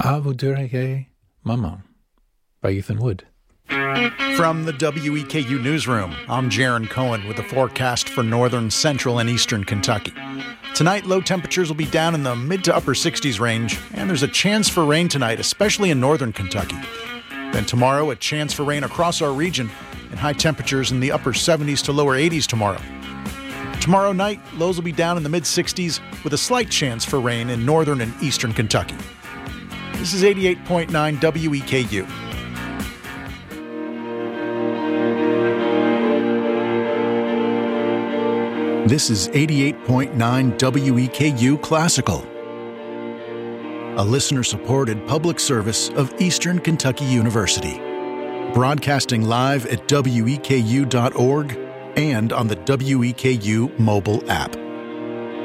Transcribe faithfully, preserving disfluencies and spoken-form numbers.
A vous direz maman by Ethan Wood. From the W E K U Newsroom, I'm Jaron Cohen with the forecast for northern, central, and eastern Kentucky. Tonight, low temperatures will be down in the mid to upper sixties range, and there's a chance for rain tonight, especially in northern Kentucky. Then tomorrow, a chance for rain across our region, and high temperatures in the upper seventies to lower eighties tomorrow. Tomorrow night, lows will be down in the mid sixties with a slight chance for rain in northern and eastern Kentucky. This is eighty-eight point nine W E K U. This is eighty-eight point nine W E K U Classical, a listener-supported public service of Eastern Kentucky University, broadcasting live at W E K U dot org and on the W E K U mobile app.